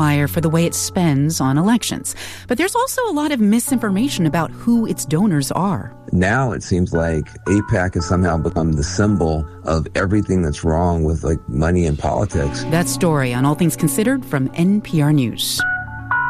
fire for the way it spends on elections. But there's also a lot of misinformation about who its donors are. Now it seems like AIPAC has somehow become the symbol of everything that's wrong with money and politics. That story on All Things Considered from NPR News.